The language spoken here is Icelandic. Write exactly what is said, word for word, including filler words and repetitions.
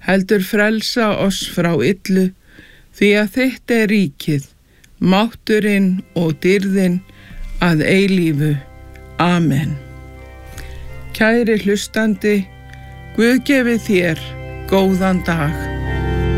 heldur frelsa oss frá illu, því að þitt er ríkið, mátturinn og dýrðin að eilífu. Amen. Kæri hlustandi, Guð gefi þér góðan dag.